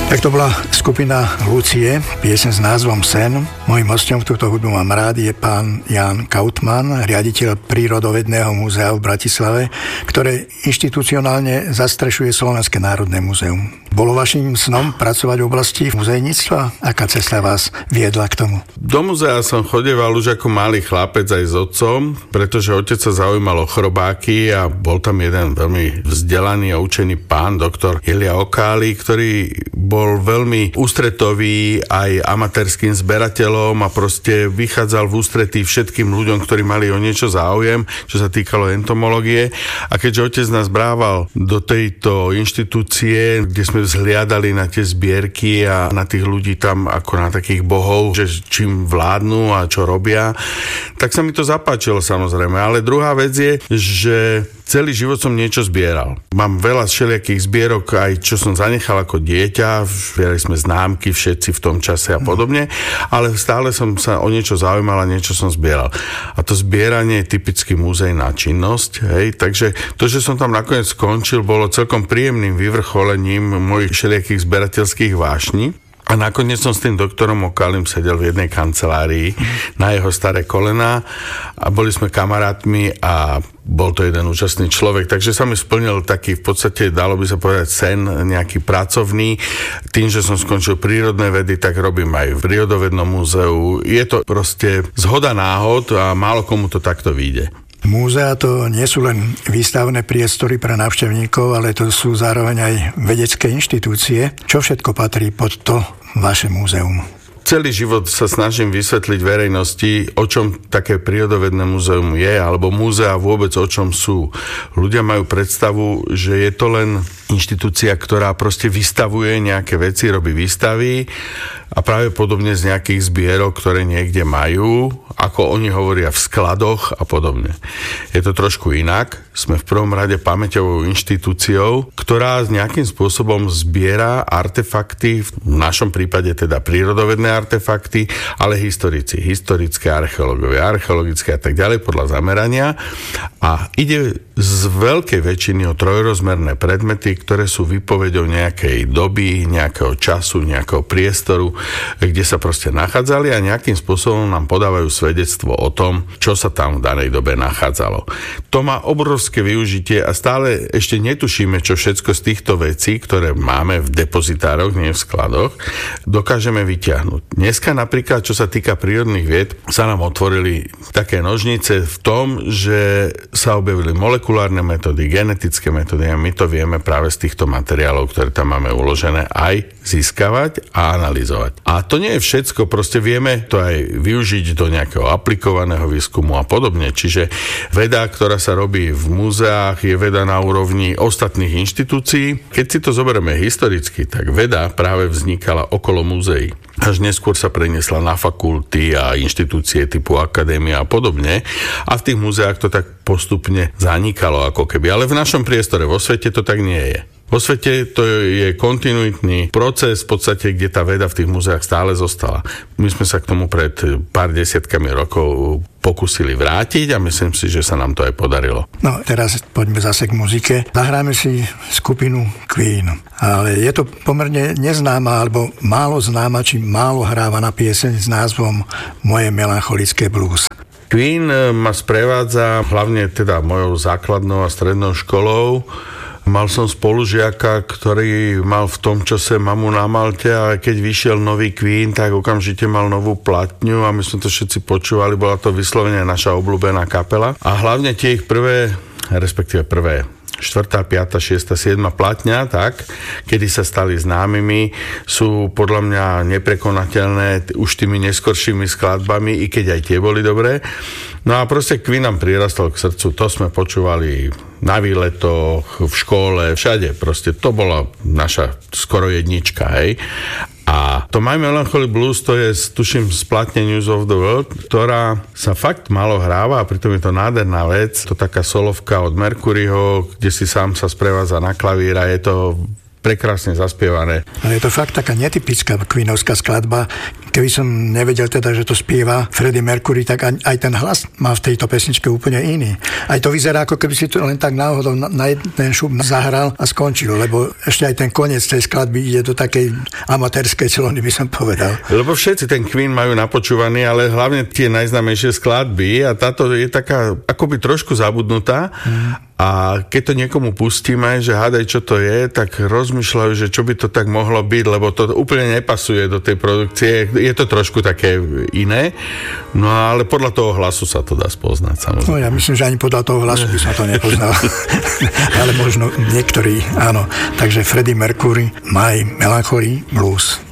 Tak to bola skupina Lucie, pieseň s názvom Sen. Mojím hosťom v túto hudbu mám rád je pán Ján Kautmann, riaditeľ Prírodovedného múzea v Bratislave, ktoré inštitucionálne zastrešuje Slovenské národné múzeum. Bolo vaším snom pracovať v oblasti muzejníctva? Aká cesta vás viedla k tomu? Do múzea som chodeval už ako malý chlapec aj s otcom, pretože otec sa zaujímal o chrobáky a bol tam jeden veľmi vzdelaný a učený pán, doktor Elia Okály, ktorý bol veľmi ústretový aj amatérským zberateľom a proste vychádzal v ústretí všetkým ľuďom, ktorí mali o niečo záujem, čo sa týkalo entomológie. A keďže otec nás brával do tejto inštitúcie, kde sme vzhliadali na tie zbierky a na tých ľudí tam ako na takých bohov, že čím vládnu a čo robia, tak sa mi to zapáčilo samozrejme. Ale druhá vec je, že celý život som niečo zbieral. Mám veľa všelijakých zbierok, aj čo som zanechal ako dieťa, zbierali sme známky všetci v tom čase a podobne, ale stále som sa o niečo zaujímal a niečo som zbieral. A to zbieranie je typicky muzejná činnosť, hej, takže to, že som tam nakoniec skončil, bolo celkom príjemným vyvrcholením mojich všelijakých zberateľských vášní. A nakoniec som s tým doktorom Okálym sedel v jednej kancelárii na jeho staré kolená a boli sme kamarátmi a bol to jeden úžasný človek, takže sa mi splnil taký v podstate, dalo by sa povedať, sen nejaký pracovný. Tým, že som skončil prírodné vedy, tak robím aj v Prírodovednom múzeu. Je to proste zhoda náhod a málo komu to takto vyjde. Múzea to nie sú len výstavné priestory pre návštevníkov, ale to sú zároveň aj vedecké inštitúcie. Čo všetko patrí pod to vaše múzeum? Celý život sa snažím vysvetliť verejnosti, o čom také prírodovedné múzeum je, alebo múzea vôbec o čom sú. Ľudia majú predstavu, že je to len inštitúcia, ktorá proste vystavuje nejaké veci, robí výstavy a pravdepodobne z nejakých zbierok, ktoré niekde majú, ako oni hovoria, v skladoch a podobne. Je to trošku inak. Sme v prvom rade pamäťovou inštitúciou, ktorá nejakým spôsobom zbiera artefakty, v našom prípade teda prírodovedné artefakty, ale historické, archeologické a tak ďalej podľa zamerania. A ide z veľkej väčšiny o trojrozmerné predmety, ktoré sú výpovedou nejakej doby, nejakého času, nejakého priestoru, kde sa proste nachádzali a nejakým spôsobom nám podávajú svedectvo o tom, čo sa tam v danej dobe nachádzalo. To má obrovské využitie a stále ešte netušíme, čo všetko z týchto vecí, ktoré máme v depozitároch, nie v skladoch, dokážeme vyťahnuť. Dneska napríklad, čo sa týka prírodných vied, sa nám otvorili také nožnice v tom, že sa objavili molekulárne metódy, genetické metódy a my to vieme práve z týchto materiálov, ktoré tam máme uložené, aj získavať a analyzovať. A to nie je všetko, proste vieme to aj využiť do nejakého aplikovaného výskumu a podobne. Čiže veda, ktorá sa robí v múzeách, je veda na úrovni ostatných inštitúcií. Keď si to zoberieme historicky, tak veda práve vznikala okolo múzeí. Až neskôr sa preniesla na fakulty a inštitúcie typu akadémia a podobne. A v tých múzeách to tak postupne zanikalo ako keby. Ale v našom priestore vo svete to tak nie je. Vo svete to je kontinuitný proces, v podstate, kde tá veda v tých múzeách stále zostala. My sme sa k tomu pred pár desiatkami rokov pokúsili vrátiť a myslím si, že sa nám to aj podarilo. No, teraz poďme zase k muzike. Zahráme si skupinu Queen. Ale je to pomerne neznáma, alebo málo známa, či málo hrávaná pieseň s názvom Moje melancholické blues. Queen ma sprevádza hlavne teda mojou základnou a strednou školou. Mal som spolužiaka, ktorý mal v tom čase mamu na Malte a keď vyšiel nový Queen, tak okamžite mal novú platňu a my sme to všetci počúvali, bola to vyslovene naša obľúbená kapela. A hlavne tie ich prvé 4., 5., 6., 7. platňa, tak, kedy sa stali známymi, sú podľa mňa neprekonateľné už tými neskoršími skladbami, i keď aj tie boli dobré. No a proste Queen nám prirastol k srdcu, to sme počúvali na výletoch, v škole, všade, proste to bola naša skoro jednička, hej. A to My Melancholy Blues, to je, tuším, z platne News of the World, ktorá sa fakt málo hráva a pritom je to nádherná vec. To taká solovka od Mercuryho, kde si sám sa sprevádza na klavír a je to prekrásne zaspievané. Ale je to fakt taká netypická Queenovská skladba. Keby som nevedel teda, že to spieva Freddie Mercury, tak aj ten hlas má v tejto pesničke úplne iný. Aj to vyzerá, ako keby si to len tak náhodou na jeden šup zahral a skončil, lebo ešte aj ten koniec tej skladby ide do takej amatérskej celony, by som povedal. Lebo všetci ten Queen majú napočúvaný, ale hlavne tie najznámejšie skladby a táto je taká akoby trošku zabudnutá. A keď to niekomu pustíme, že hádaj, čo to je, tak rozmýšľajú, že čo by to tak mohlo byť, lebo to úplne nepasuje do tej produkcie. Je to trošku také iné, no ale podľa toho hlasu sa to dá spoznať, samozrejme. No ja myslím, že ani podľa toho hlasu by sa to nepoznal. Ale možno niektorí, áno. Takže Freddie Mercury, My Melancholy Blues.